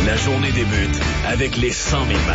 La journée débute avec les 100 000 matchs.